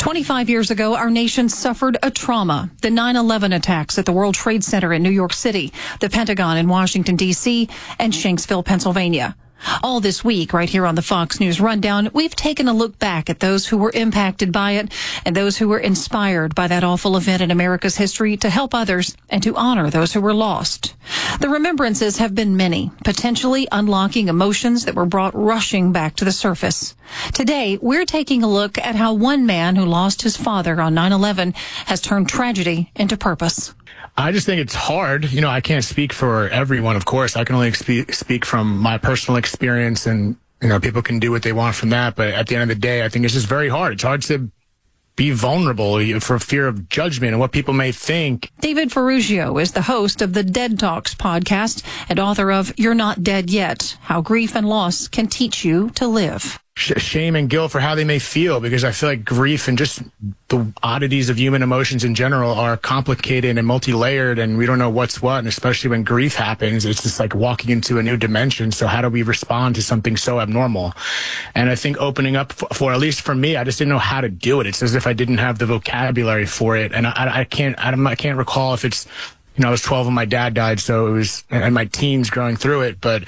25 years ago, our nation suffered a trauma. The 9/11 attacks at the World Trade Center in New York City, the Pentagon in Washington, D.C., and Shanksville, Pennsylvania. All this week, right here on the Fox News Rundown, we've taken a look back at those who were impacted by it and those who were inspired by that awful event in America's history to help others and to honor those who were lost. The remembrances have been many, potentially unlocking emotions that were brought rushing back to the surface. Today, we're taking a look at how one man who lost his father on 9/11 has turned tragedy into purpose. I just think it's hard. You know, I can't speak for everyone, of course. I can only speak from my personal experience, and, you know, people can do what they want from that. But at the end of the day, I think it's just very hard. It's hard to be vulnerable for fear of judgment and what people may think. David Ferrugio is the host of the Dead Talks podcast and author of You're Not Dead Yet, How Grief and Loss Can Teach You to Live. Shame and guilt for how they may feel, because I feel like grief and just the oddities of human emotions in general are complicated and multi-layered, and we don't know what's what. And especially when grief happens, it's just like walking into a new dimension. So how do we respond to something so abnormal? And I think opening up for at least for me, I just didn't know how to do it. It's as if I didn't have the vocabulary for it. And I can't recall if it's, you know, I was 12 when my dad died, so it was, and my teens growing through it. But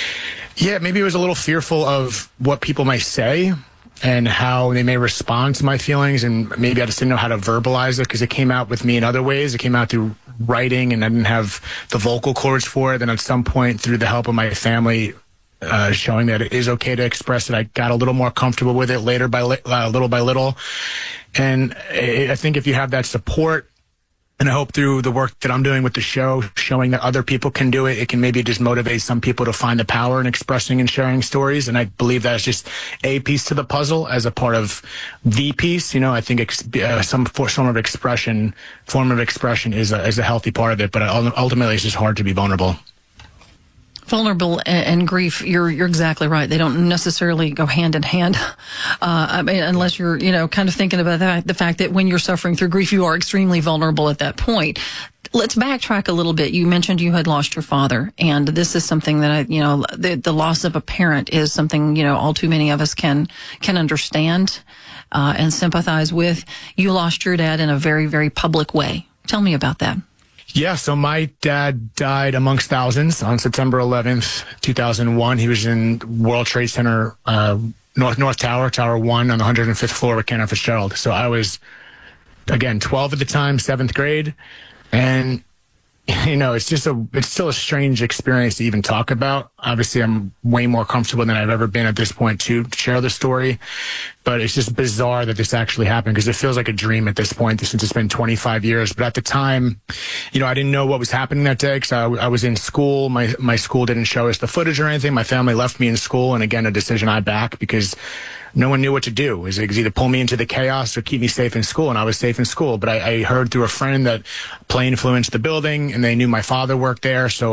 yeah, maybe it was a little fearful of what people may say and how they may respond to my feelings. And maybe I just didn't know how to verbalize it, because it came out with me in other ways. It came out through writing, and I didn't have the vocal cords for it. Then at some point, through the help of my family, showing that it is okay to express it, I got a little more comfortable with it later by little by little. And I think if you have that support, and I hope through the work that I'm doing with the show, showing that other people can do it, it can maybe just motivate some people to find the power in expressing and sharing stories. And I believe that's just a piece to the puzzle as a part of the piece. You know, I think some form of expression is a healthy part of it. But ultimately, it's just hard to be vulnerable. Vulnerable and grief, you're exactly right. They don't necessarily go hand in hand. I mean, unless you're, you know, kind of thinking about the fact that when you're suffering through grief, you are extremely vulnerable at that point. Let's backtrack a little bit. You mentioned you had lost your father, and this is something that the loss of a parent is something, you know, all too many of us can understand and sympathize with. You lost your dad in a very, very public way. Tell me about that. Yeah, so my dad died amongst thousands on September 11th, 2001. He was in World Trade Center, North Tower, Tower 1 on the 105th floor with Kenneth Fitzgerald. So I was, again, 12 at the time, 7th grade. And, you know, it's still a strange experience to even talk about. Obviously, I'm way more comfortable than I've ever been at this point to share the story. But it's just bizarre that this actually happened, because it feels like a dream at this point, since it's been 25 years. But at the time, you know, I didn't know what was happening that day, because I was in school. My school didn't show us the footage or anything. My family left me in school. And again, a decision I back, because no one knew what to do. It was either pull me into the chaos or keep me safe in school, and I was safe in school. But I heard through a friend that a plane flew into the building, and they knew my father worked there, so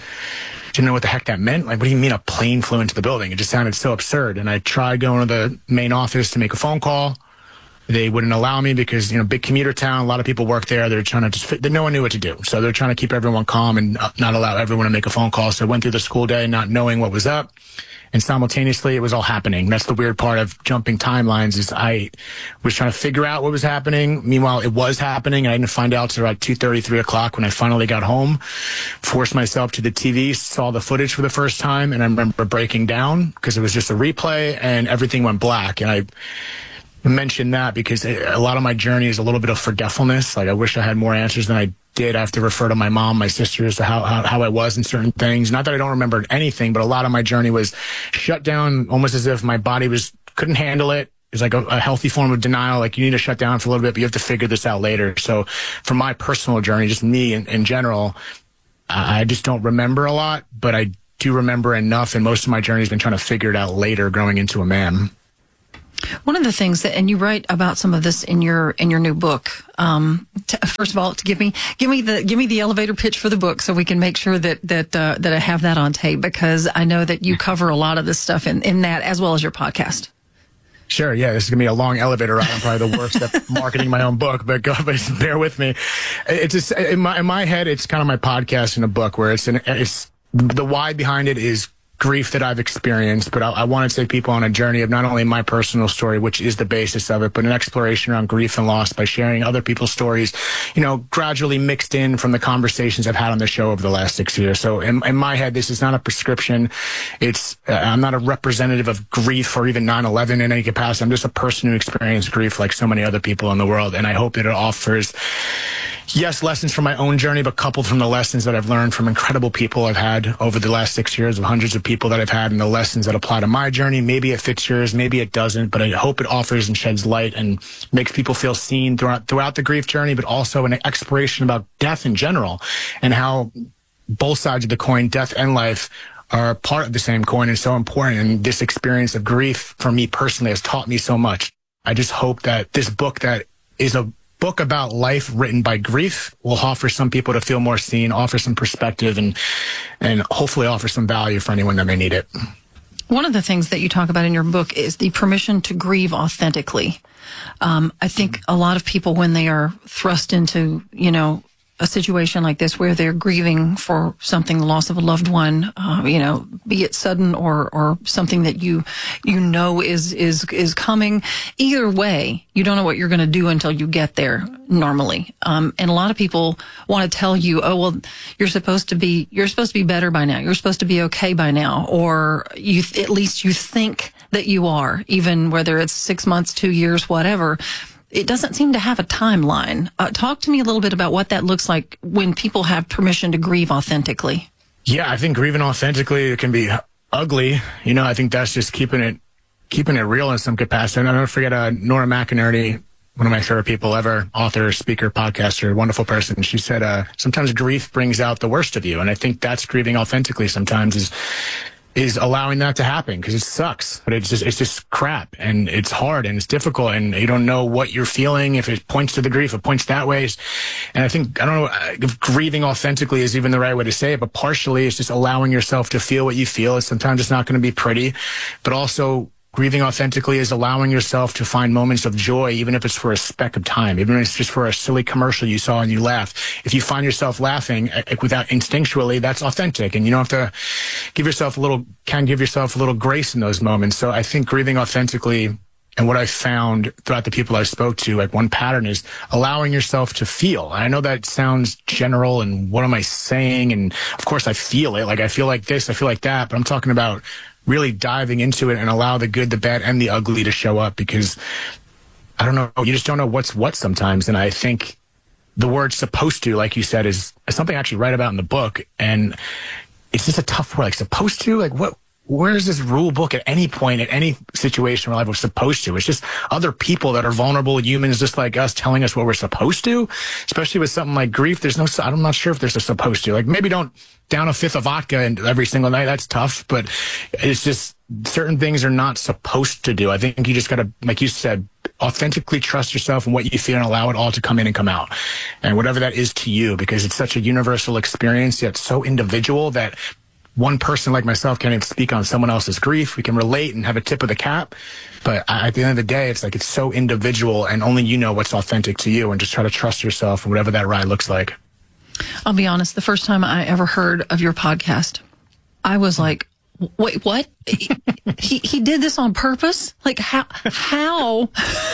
didn't know what the heck that meant. Like, what do you mean a plane flew into the building? It just sounded so absurd. And I tried going to the main office to make a phone call. They wouldn't allow me because, you know, big commuter town, a lot of people work there. They're trying to no one knew what to do. So they're trying to keep everyone calm and not allow everyone to make a phone call. So I went through the school day not knowing what was up. And simultaneously, it was all happening. That's the weird part of jumping timelines, is I was trying to figure out what was happening. Meanwhile, it was happening. I didn't find out until about 2:30, 3 o'clock when I finally got home, forced myself to the TV, saw the footage for the first time, and I remember breaking down because it was just a replay and everything went black. And I mentioned that because a lot of my journey is a little bit of forgetfulness. Like, I wish I had more answers than I did. I have to refer to my mom, my sisters, to how I was in certain things. Not that I don't remember anything, but a lot of my journey was shut down, almost as if my body couldn't handle it. It's like a healthy form of denial. Like, you need to shut down for a little bit, but you have to figure this out later. So for my personal journey, just me in general, I just don't remember a lot, but I do remember enough. And most of my journey has been trying to figure it out later, growing into a man. One of the things that, and you write about some of this in your new book. First of all, to give me the elevator pitch for the book, so we can make sure that I have that on tape, because I know that you cover a lot of this stuff in that, as well as your podcast. Sure, yeah, this is gonna be a long elevator ride. I'm probably the worst at marketing my own book, but bear with me. It's just, in my head, it's kind of my podcast in a book, where it's the why behind it is grief that I've experienced, but I want to take people on a journey of not only my personal story, which is the basis of it, but an exploration around grief and loss by sharing other people's stories, gradually mixed in from the conversations I've had on the show over the last 6 years. So in my head, this is not a prescription. I'm not a representative of grief or even 9/11 in any capacity. I'm just a person who experienced grief like so many other people in the world. And I hope that it offers, yes, lessons from my own journey, but coupled from the lessons that I've learned from incredible people I've had over the last 6 years, of hundreds of people that I've had, and the lessons that apply to my journey. Maybe it fits yours, maybe it doesn't, but I hope it offers and sheds light and makes people feel seen throughout the grief journey, but also an exploration about death in general and how both sides of the coin, death and life, are part of the same coin and so important. And this experience of grief for me personally has taught me so much. I just hope that this book, that is a book about life written by grief, will offer some people to feel more seen, offer some perspective, and hopefully offer some value for anyone that may need it. One of the things that you talk about in your book is the permission to grieve authentically. I think a lot of people, when they are thrust into, a situation like this where they're grieving for something, the loss of a loved one, be it sudden or something that you know is coming. Either way, you don't know what you're going to do until you get there normally. And a lot of people want to tell you, oh, well, you're supposed to be better by now. You're supposed to be okay by now. Or at least you think that you are, even whether it's 6 months, 2 years, whatever. It doesn't seem to have a timeline. Talk to me a little bit about what that looks like when people have permission to grieve authentically. Yeah, I think grieving authentically can be ugly. I think that's just keeping it real in some capacity. And I'll never forget Nora McInerney, one of my favorite people ever, author, speaker, podcaster, wonderful person. She said, sometimes grief brings out the worst of you. And I think that's grieving authentically sometimes is allowing that to happen, because it sucks, but it's just crap, and it's hard and it's difficult, and you don't know what you're feeling. If it points to the grief, it points that way. And I don't know if grieving authentically is even the right way to say it, but partially it's just allowing yourself to feel what you feel. Sometimes it's not going to be pretty, but also grieving authentically is allowing yourself to find moments of joy, even if it's for a speck of time, even if it's just for a silly commercial you saw and you laughed. If you find yourself laughing without instinctually, that's authentic. And you don't have to give yourself a little grace in those moments. So I think grieving authentically, and what I found throughout the people I spoke to, like one pattern is allowing yourself to feel. I know that sounds general, and what am I saying? And of course I feel it. Like I feel like this, I feel like that, but I'm talking about really diving into it and allow the good, the bad, and the ugly to show up, because I don't know, you just don't know what's what sometimes. And I think the word supposed to, like you said, is something I actually write about in the book. And it's just a tough word. Like supposed to, like where is this rule book at any point, at any situation where life was supposed to? It's just other people that are vulnerable humans just like us telling us what we're supposed to, especially with something like grief. I'm not sure if there's a supposed to. Like maybe don't down a fifth of vodka every single night. That's tough, but it's just certain things are not supposed to do. I think you just got to, like you said, authentically trust yourself and what you feel and allow it all to come in and come out. And whatever that is to you, because it's such a universal experience, yet so individual that one person like myself can't even speak on someone else's grief. We can relate and have a tip of the cap, but at the end of the day, it's like it's so individual, and only you know what's authentic to you, and just try to trust yourself and whatever that ride looks like. I'll be honest, the first time I ever heard of your podcast, I was like, wait, what? He did this on purpose? Like how?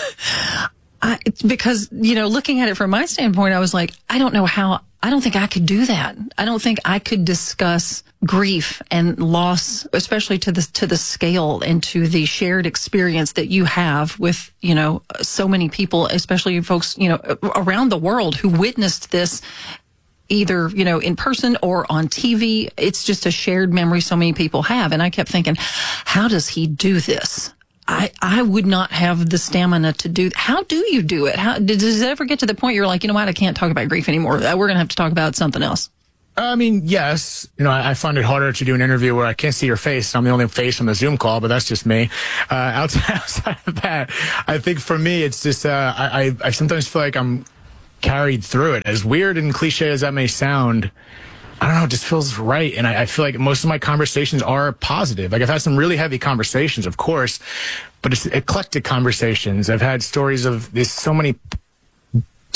Because, looking at it from my standpoint, I was like, I don't know how. I don't think I could do that. I don't think I could discuss grief and loss, especially to the scale and to the shared experience that you have with, so many people, especially folks, around the world who witnessed this either, in person or on TV. It's just a shared memory so many people have. And I kept thinking, how does he do this? I would not have the stamina to do. How do you do it? Does it ever get to the point you're like, you know what, I can't talk about grief anymore. We're going to have to talk about something else. I mean, yes. I find it harder to do an interview where I can't see your face. I'm the only face on the Zoom call, but that's just me. Outside of that, I think for me, it's just, I sometimes feel like I'm carried through it. As weird and cliche as that may sound, I don't know, it just feels right. And I feel like most of my conversations are positive. Like I've had some really heavy conversations, of course, but it's eclectic conversations. I've had stories of there's so many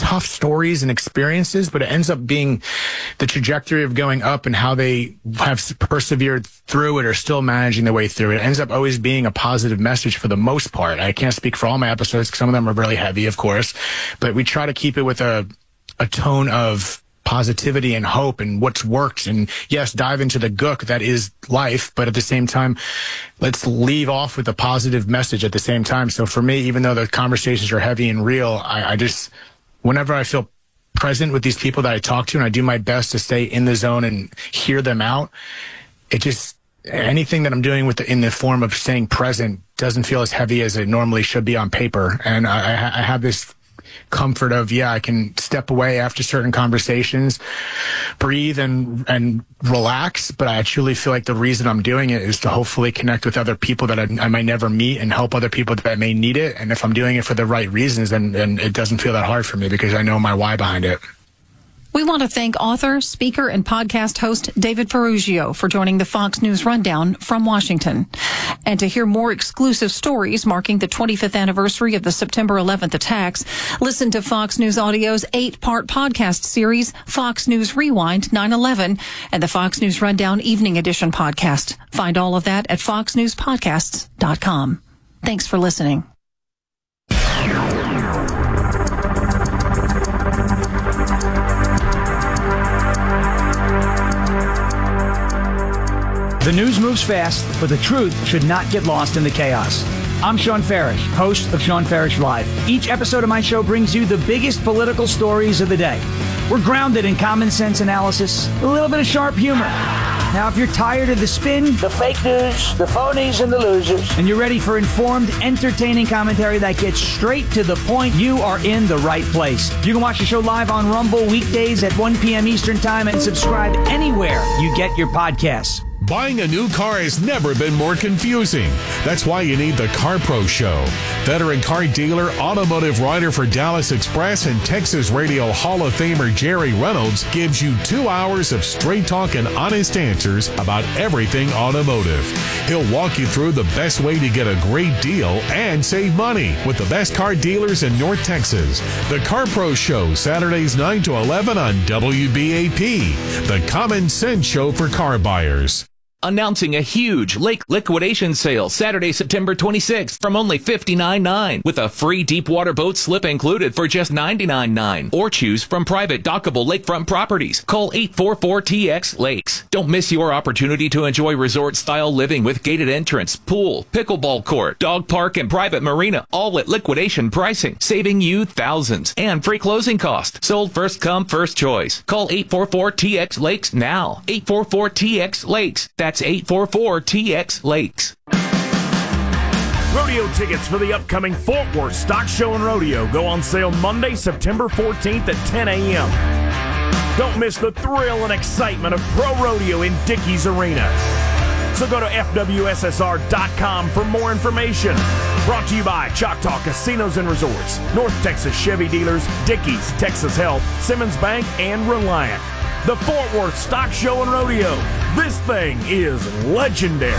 tough stories and experiences, but it ends up being the trajectory of going up and how they have persevered through it or still managing their way through it. It ends up always being a positive message for the most part. I can't speak for all my episodes because some of them are really heavy, of course, but we try to keep it with a tone of positivity and hope and what's worked. And yes, dive into the gook that is life, but at the same time, let's leave off with a positive message at the same time. So for me, even though the conversations are heavy and real, I just, whenever I feel present with these people that I talk to and I do my best to stay in the zone and hear them out, it just, anything that I'm doing in the form of staying present doesn't feel as heavy as it normally should be on paper. And I have this comfort of, I can step away after certain conversations, breathe and relax. But I truly feel like the reason I'm doing it is to hopefully connect with other people that I might never meet and help other people that may need it. And if I'm doing it for the right reasons, then it doesn't feel that hard for me because I know my why behind it. We want to thank author, speaker, and podcast host David Ferrugio for joining the Fox News Rundown from Washington. And to hear more exclusive stories marking the 25th anniversary of the September 11th attacks, listen to Fox News Audio's 8-part podcast series, Fox News Rewind 9/11, and the Fox News Rundown Evening Edition podcast. Find all of that at foxnewspodcasts.com. Thanks for listening. The news moves fast, but the truth should not get lost in the chaos. I'm Sean Farish, host of Sean Farish Live. Each episode of my show brings you the biggest political stories of the day. We're grounded in common sense analysis, a little bit of sharp humor. Now, if you're tired of the spin, the fake news, the phonies, and the losers, and you're ready for informed, entertaining commentary that gets straight to the point, you are in the right place. You can watch the show live on Rumble weekdays at 1 p.m. Eastern Time and subscribe anywhere you get your podcasts. Buying a new car has never been more confusing. That's why you need the Car Pro Show. Veteran car dealer, automotive writer for Dallas Express, and Texas Radio Hall of Famer Jerry Reynolds gives you 2 hours of straight talk and honest answers about everything automotive. He'll walk you through the best way to get a great deal and save money with the best car dealers in North Texas. The Car Pro Show, Saturdays 9 to 11 on WBAP, the common sense show for car buyers. Announcing a huge lake liquidation sale Saturday, September 26th from only $59.9 with a free deep water boat slip included for just $99.9. Or choose from private dockable lakefront properties. Call 844-TX-LAKES. Don't miss your opportunity to enjoy resort-style living with gated entrance, pool, pickleball court, dog park, and private marina, all at liquidation pricing, saving you thousands. And free closing cost. Sold first come, first choice. Call 844-TX-LAKES now. 844-TX-LAKES. That's 844-TX-LAKES. Rodeo tickets for the upcoming Fort Worth Stock Show and Rodeo go on sale Monday, September 14th at 10 a.m. Don't miss the thrill and excitement of pro rodeo in Dickies Arena. So go to FWSSR.com for more information. Brought to you by Choctaw Casinos and Resorts, North Texas Chevy Dealers, Dickies, Texas Health, Simmons Bank, and Reliant. The Fort Worth Stock Show and Rodeo. This thing is legendary.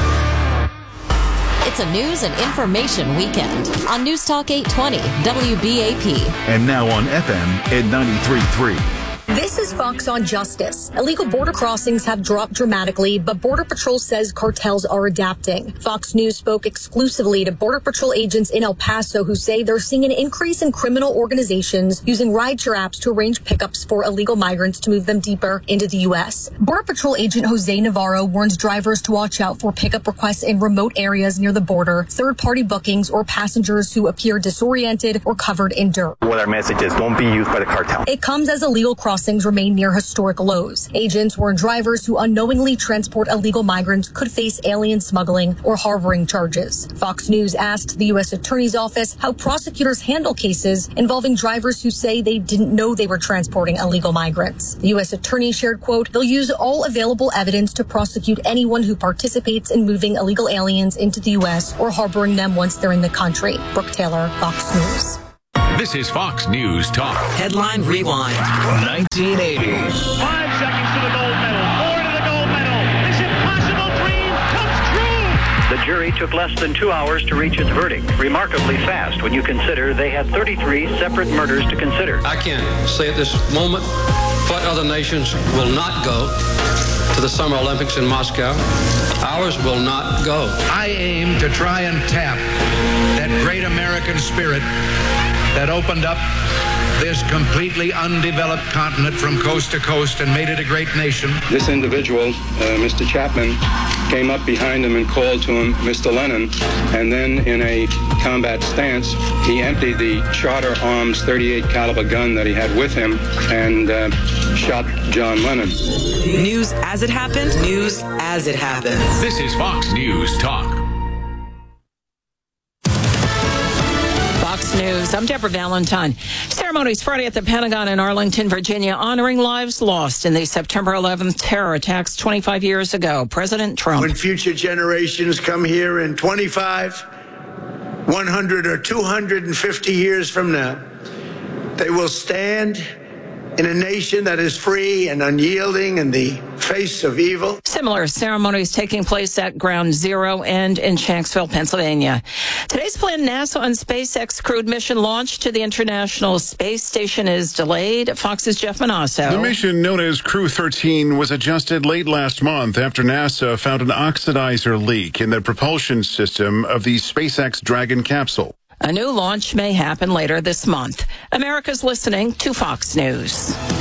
It's a news and information weekend on News Talk 820 WBAP. And now on FM at 93.3. This is Fox on Justice. Illegal border crossings have dropped dramatically, but Border Patrol says cartels are adapting. Fox News spoke exclusively to Border Patrol agents in El Paso who say they're seeing an increase in criminal organizations using rideshare apps to arrange pickups for illegal migrants to move them deeper into the U.S. Border Patrol agent Jose Navarro warns drivers to watch out for pickup requests in remote areas near the border, third-party bookings, or passengers who appear disoriented or covered in dirt. What our message is, don't be used by the cartel. It comes as illegal crossings remain near historic lows. Agents warn drivers who unknowingly transport illegal migrants could face alien smuggling or harboring charges. Fox News asked the U.S. Attorney's Office how prosecutors handle cases involving drivers who say they didn't know they were transporting illegal migrants. The U.S. Attorney shared, quote, they'll use all available evidence to prosecute anyone who participates in moving illegal aliens into the U.S. or harboring them once they're in the country. Brooke Taylor, Fox News. This is Fox News Talk. Headline Rewind. 1980. 5 seconds to the gold medal. 4 to the gold medal. This impossible dream comes true. The jury took less than 2 hours to reach its verdict, remarkably fast when you consider they had 33 separate murders to consider. I can't say at this moment what other nations will not go to the Summer Olympics in Moscow. Ours will not go. I aim to try and tap that great American spirit that opened up this completely undeveloped continent from coast to coast and made it a great nation. This individual, Mr. Chapman, came up behind him and called to him, Mr. Lennon, and then in a combat stance, he emptied the Charter Arms 38 caliber gun that he had with him and shot John Lennon. News as it happened, news as it happens. This is Fox News Talk. Fox News. I'm Deborah Valentine. Ceremonies Friday at the Pentagon in Arlington, Virginia, honoring lives lost in the September 11th terror attacks 25 years ago. President Trump. When future generations come here in 25, 100 or 250 years from now, they will stand in a nation that is free and unyielding in the face of evil. Similar ceremonies taking place at Ground Zero and in Shanksville, Pennsylvania. Today's planned NASA and SpaceX crewed mission launch to the International Space Station is delayed. Fox's Jeff Manasso. The mission, known as Crew 13, was adjusted late last month after NASA found an oxidizer leak in the propulsion system of the SpaceX Dragon capsule. A new launch may happen later this month. America's listening to Fox News.